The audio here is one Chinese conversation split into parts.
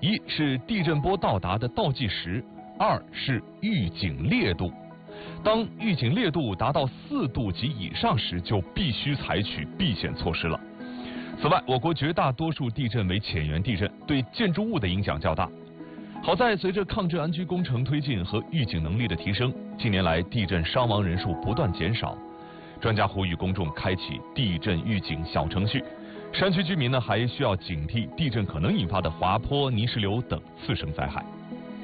一是地震波到达的倒计时，二是预警烈度。当预警烈度达到4度及以上时，就必须采取避险措施了。此外，我国绝大多数地震为浅源地震，对建筑物的影响较大。好在随着抗震安居工程推进和预警能力的提升，近年来地震伤亡人数不断减少。专家呼吁公众开启地震预警小程序。山区居民呢，还需要警惕地震可能引发的滑坡、泥石流等次生灾害。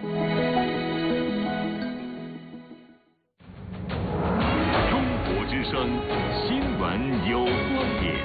中国之声新闻有观点。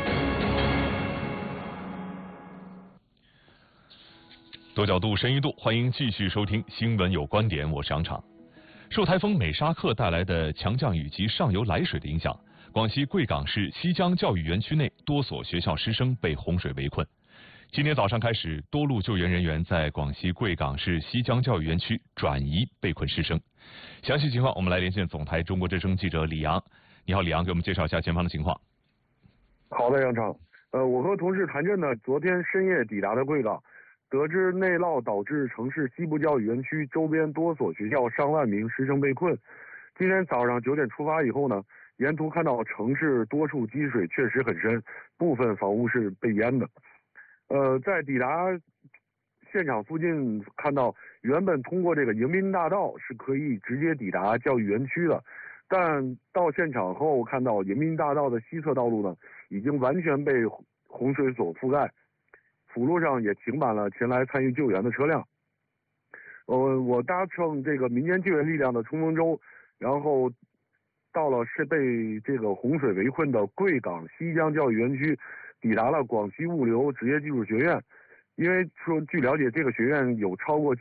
多角度、深一度，欢迎继续收听新闻有观点，我是杨畅。受台风美沙克带来的强降雨及上游来水的影响，广西贵港市西江教育园区内多所学校师生被洪水围困。今天早上开始，多路救援人员在广西贵港市西江教育园区转移被困师生。详细情况，我们来连线总台中国之声记者李阳。你好，李阳，给我们介绍一下前方的情况。 好的，杨畅。我和同事谭震呢，昨天深夜抵达的贵港，得知内涝导致城市西部教育园区周边多所学校上万名师生被困。今天早上9点出发以后呢，沿途看到城市多处积水确实很深，部分房屋是被淹的。在抵达现场附近看到，原本通过这个迎宾大道是可以直接抵达教育园区的，但到现场后看到迎宾大道的西侧道路呢，已经完全被洪水所覆盖，辅路上也停满了前来参与救援的车辆。我搭乘这个民间救援力量的冲锋舟，然后到了是被这个洪水围困的贵港西江教育园区，抵达了广西物流职业技术学院。因为说据了解，这个学院有超过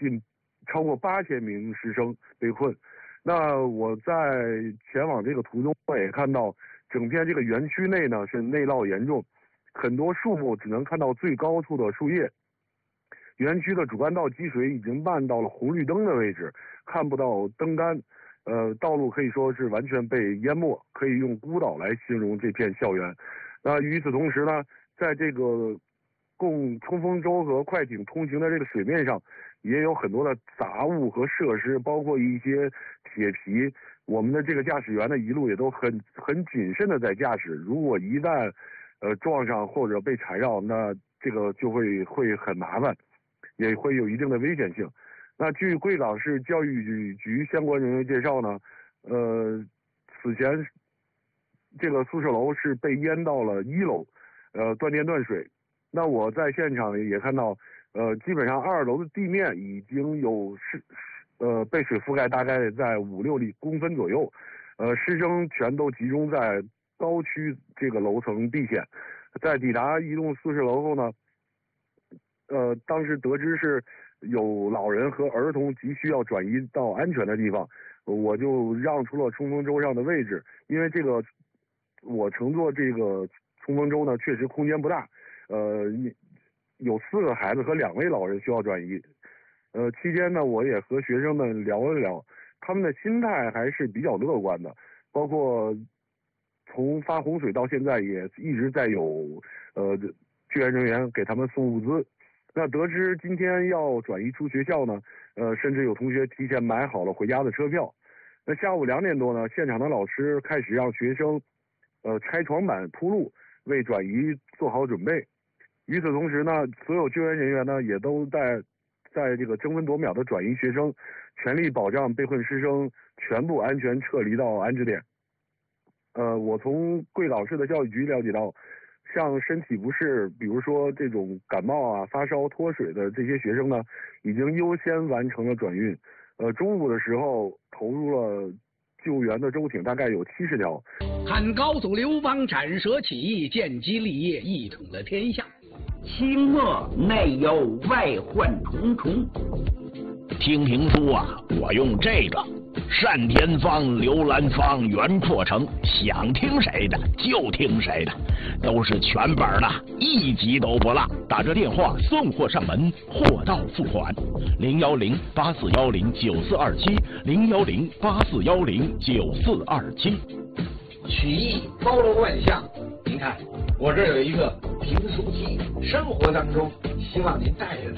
8000名师生被困。那我在前往这个途中，我也看到整片这个园区内呢是内涝严重，很多树木只能看到最高处的树叶。园区的主干道积水已经漫到了红绿灯的位置，看不到灯杆。道路可以说是完全被淹没，可以用孤岛来形容这片校园。那与此同时呢，在这个供冲锋舟和快艇通行的这个水面上，也有很多的杂物和设施，包括一些铁皮。我们的这个驾驶员呢，一路也都很谨慎的在驾驶。如果一旦撞上或者被缠绕，那这个就会很麻烦，也会有一定的危险性。那据贵港市教育局相关人员介绍呢，此前这个宿舍楼是被淹到了1楼，断电断水。那我在现场也看到，基本上2楼的地面已经有被水覆盖，大概在5-6公分左右。师生全都集中在高区这个楼层避险。在抵达一栋宿舍楼后呢，当时得知是有老人和儿童急需要转移到安全的地方，我就让出了冲锋舟上的位置。因为这个我乘坐这个冲锋舟呢，确实空间不大，有4个孩子和2位老人需要转移。期间呢，我也和学生们聊了聊，他们的心态还是比较乐观的，包括从发洪水到现在也一直在有救援人员给他们送物资。那得知今天要转移出学校呢，甚至有同学提前买好了回家的车票。那下午2点多呢，现场的老师开始让学生拆床板铺路，为转移做好准备。与此同时呢，所有救援人员呢也都在这个争分夺秒的转移学生，全力保障被困师生全部安全撤离到安置点。我从贵港市的教育局了解到，像身体不适，比如说这种感冒啊、发烧、脱水的这些学生呢，已经优先完成了转运。中午的时候投入了救援的舟艇，大概有70条。 汉高祖刘邦斩蛇起义，建基立业，一统了天下。 清末内忧外患重重。听评书啊，我用这个单田芳、刘兰芳、袁阔成，想听谁的就听谁的，都是全本的，一集都不落。打这电话送货上门，货到付款。010-8410-9427，010-8410-9427。 曲艺包罗万象，您看我这有一个评书机，生活当中希望您带着它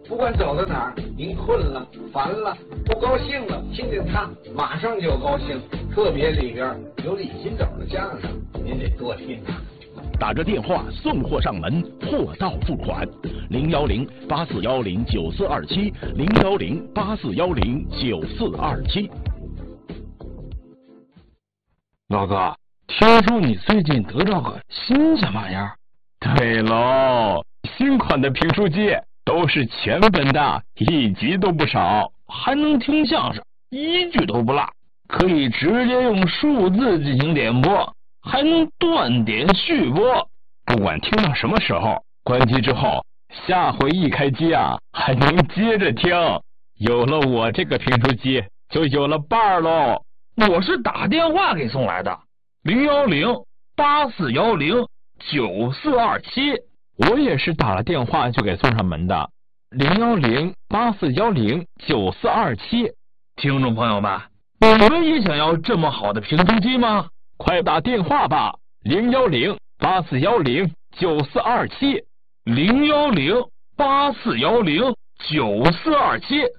不管走到哪儿，您困了、烦了、不高兴了，听见他马上就高兴。特别里边有李金斗的相声，您得多听。 打着电话送货上门，货到付款，010-8410-9427，010-8410-9427。 老哥，听说你最近得到个新什么玩意儿？ 对喽，新款的评书机都是全本的，1集都不少， 还能听相声，1句都不落，可以直接用数字进行点播，还能断点续播。 不管听到什么时候，关机之后，下回一开机啊，还能接着听。有了我这个评书机，就有了伴儿喽。 我是打电话给送来的，010-8410-9427。 我也是打了电话就给送上门的，010-8410-9427。 听众朋友们，你们也想要这么好的评书机吗？ 快打电话吧，010-8410-9427， 010-8410-9427，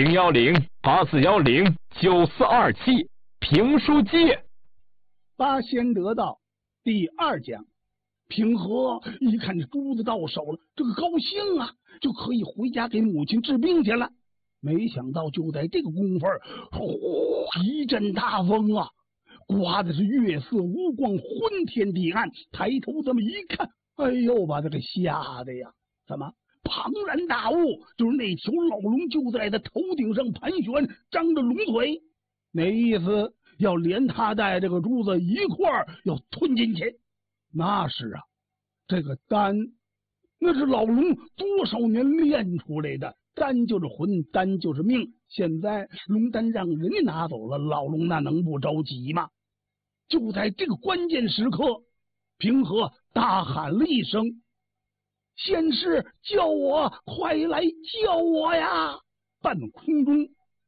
010-8410-9427，评书机。 八仙得道第2讲。平和一看这珠子到手了，这个高兴啊，就可以回家给母亲治病去了。没想到就在这个功夫，一阵大风啊，刮的是月色无光，昏天地暗。抬头这么一看，哎呦，把他给吓得呀！怎么？庞然大物，就是那条老龙就在他头顶上盘旋，张着龙腿，那意思要连他带这个珠子一块儿要吞进去。那是啊，这个丹，那是老龙多少年练出来的，丹就是魂，丹就是命。现在龙丹让人家拿走了，老龙那能不着急吗？就在这个关键时刻，平和大喊了一声：“仙师，救我！快来救我呀！”半空中，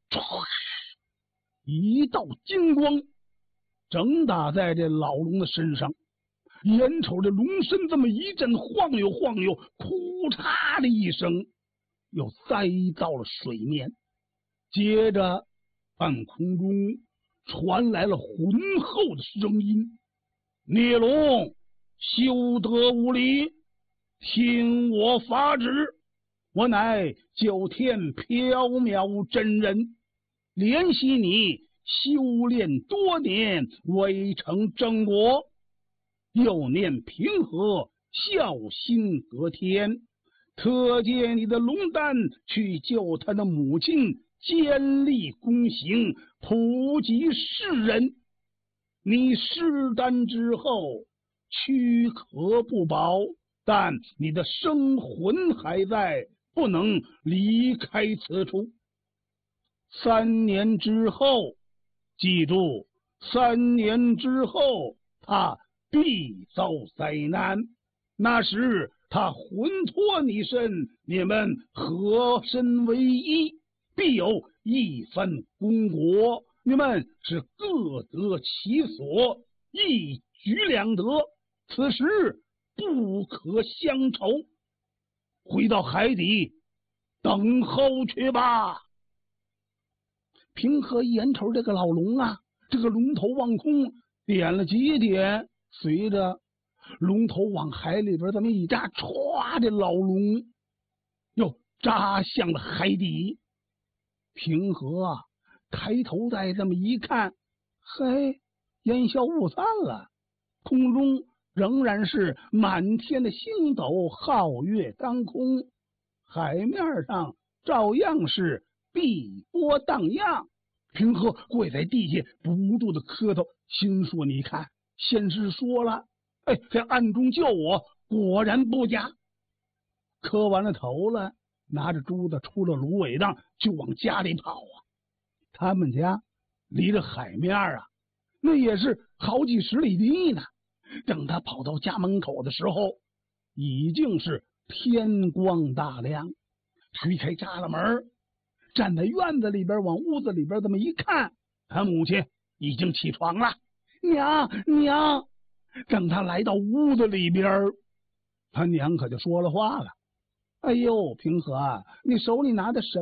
一道金光正打在这老龙的身上。眼瞅着龙身这么一阵晃悠晃悠，哭嚓的一声，又栽到了水面。接着，半空中传来了浑厚的声音：“孽龙，休得无礼，听我法旨。我乃9天缥缈真人，怜惜你修炼多年，未成正果。又念平和孝心隔天，特借你的龙丹去救他的母亲，坚立功行，普及世人。你施丹之后，躯壳不保，但你的生魂还在，不能离开此处。3年之后，记住，3年之后，他必遭灾难，那时他魂脱你身，你们合身为一，必有一番功果，你们是各得其所，一举两得，此时不可相仇。回到海底等候去吧。平和眼瞅这个老龙啊，这个龙头往空点了几点，随着龙头往海里边这么一扎，歘，这老龙又扎向了海底。平和啊，抬头再这么一看，嘿，烟消雾散了，空中仍然是满天的星斗，皓月当空，海面上照样是碧波荡漾。平和跪在地下不住的磕头，心说你看，仙师说了，哎，在暗中救我，果然不假。磕完了头了，拿着珠子出了芦苇荡，就往家里跑啊。他们家离着海面啊，那也是好几十里地呢。等他跑到家门口的时候，已经是天光大亮。推开栅栏门，站在院子里边，往屋子里边这么一看，他母亲已经起床了。娘娘，等他来到屋子里边，他娘可就说了话了： 哎呦，平和，你手里拿的什